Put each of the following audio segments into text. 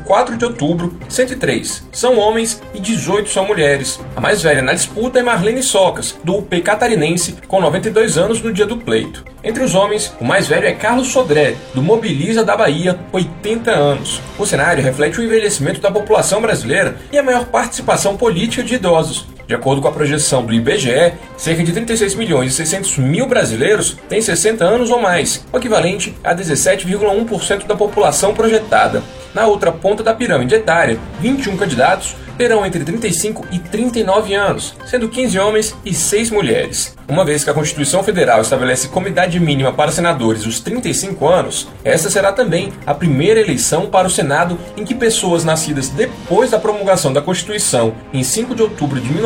4 de outubro, 103 são homens e 18 são mulheres. A mais velha na disputa é Marlene Socas, do UP catarinense, com 92 anos no dia do pleito. Entre os homens, o mais velho é Carlos Sodré, do Mobiliza da Bahia, 80 anos. O cenário reflete o envelhecimento da população brasileira e a maior participação política de idosos. De acordo com a projeção do IBGE, cerca de 36 milhões e 600 mil brasileiros têm 60 anos ou mais, o equivalente a 17,1% da população projetada. Na outra ponta da pirâmide etária, 21 candidatos terão entre 35 e 39 anos, sendo 15 homens e 6 mulheres. Uma vez que a Constituição Federal estabelece como idade mínima para senadores os 35 anos, essa será também a primeira eleição para o Senado em que pessoas nascidas depois da promulgação da Constituição, em 5 de outubro de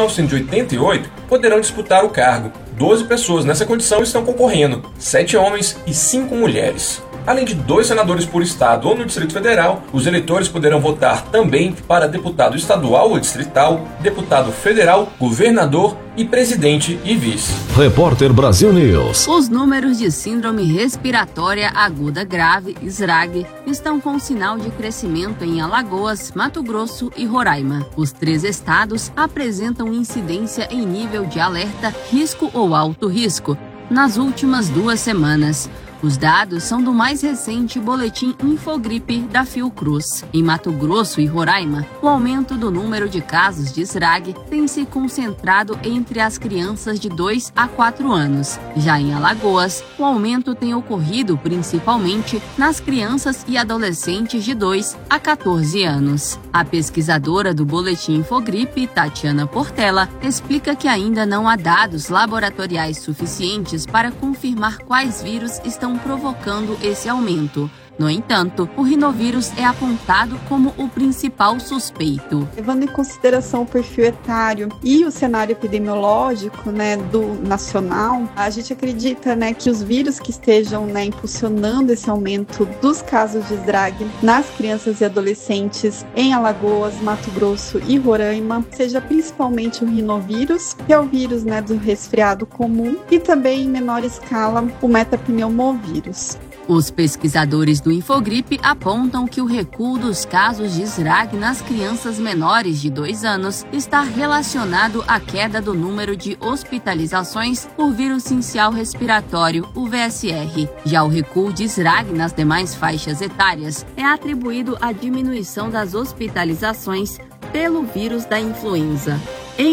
1988, poderão disputar o cargo. 12 pessoas nessa condição estão concorrendo, 7 homens e 5 mulheres. Além de 2 senadores por estado ou no Distrito Federal, os eleitores poderão votar também para deputado estadual ou distrital, deputado federal, governador e presidente e vice. Repórter Brasil News. Os números de síndrome respiratória aguda grave, SRAG, estão com sinal de crescimento em Alagoas, Mato Grosso e Roraima. Os 3 estados apresentam incidência em nível de alerta, risco ou alto risco nas últimas 2 semanas. Os dados são do mais recente boletim Infogripe da Fiocruz. Em Mato Grosso e Roraima, o aumento do número de casos de SRAG tem se concentrado entre as crianças de 2 a 4 anos. Já em Alagoas, o aumento tem ocorrido principalmente nas crianças e adolescentes de 2 a 14 anos. A pesquisadora do boletim Infogripe, Tatiana Portela, explica que ainda não há dados laboratoriais suficientes para confirmar quais vírus estão provocando esse aumento. No entanto, o rinovírus é apontado como o principal suspeito. Levando em consideração o perfil etário e o cenário epidemiológico, do nacional, a gente acredita, que os vírus que estejam, impulsionando esse aumento dos casos de SRAG nas crianças e adolescentes em Alagoas, Mato Grosso e Roraima, seja principalmente o rinovírus, que é o vírus, do resfriado comum, e também em menor escala o metapneumovírus. Os pesquisadores do Infogripe apontam que o recuo dos casos de SRAG nas crianças menores de 2 anos está relacionado à queda do número de hospitalizações por vírus sincial respiratório, o VSR. Já o recuo de SRAG nas demais faixas etárias é atribuído à diminuição das hospitalizações pelo vírus da influenza. Em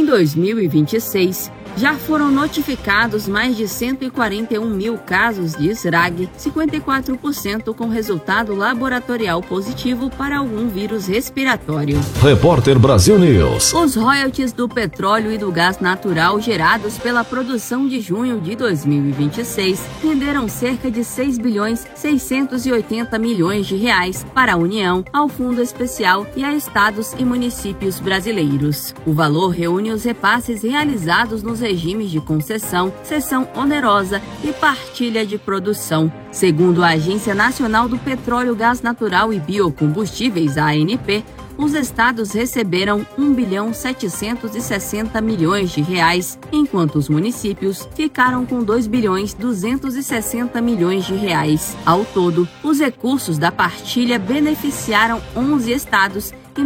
2026, já foram notificados mais de 141 mil casos de SRAG, 54% com resultado laboratorial positivo para algum vírus respiratório. Repórter Brasil News. Os royalties do petróleo e do gás natural gerados pela produção de junho de 2026 renderam cerca de 6 bilhões 680 milhões de reais para a União, ao Fundo Especial e a estados e municípios brasileiros. O valor reúne os repasses realizados nos regimes de concessão, cessão onerosa e partilha de produção. Segundo a Agência Nacional do Petróleo, Gás Natural e Biocombustíveis, a ANP, os estados receberam 1 bilhão 760 milhões de reais, enquanto os municípios ficaram com 2 bilhões 260 milhões de reais. Ao todo, os recursos da partilha beneficiaram 11 estados e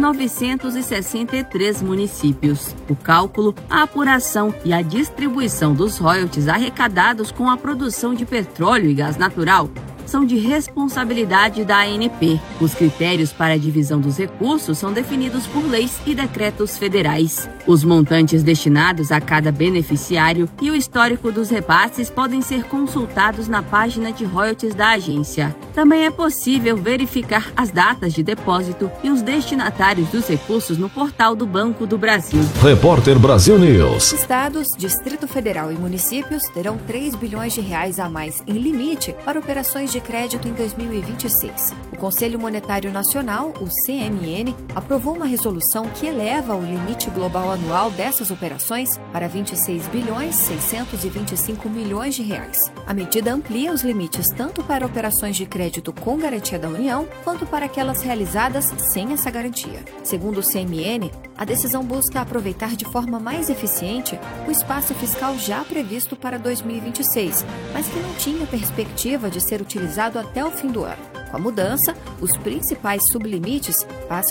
963 municípios. O cálculo, a apuração e a distribuição dos royalties arrecadados com a produção de petróleo e gás natural são de responsabilidade da ANP. Os critérios para a divisão dos recursos são definidos por leis e decretos federais. Os montantes destinados a cada beneficiário e o histórico dos repasses podem ser consultados na página de royalties da agência. Também é possível verificar as datas de depósito e os destinatários dos recursos no portal do Banco do Brasil. Repórter Brasil News. Estados, Distrito Federal e municípios terão 3 bilhões de reais a mais em limite para operações de crédito em 2026. O Conselho Monetário Nacional, o CMN, aprovou uma resolução que eleva o limite global anual dessas operações para 26 bilhões 625 milhões de reais. A medida amplia os limites tanto para operações de crédito com garantia da União, quanto para aquelas realizadas sem essa garantia. Segundo o CMN, a decisão busca aproveitar de forma mais eficiente o espaço fiscal já previsto para 2026, mas que não tinha perspectiva de ser utilizado até o fim do ano. Com a mudança, os principais sublimites passam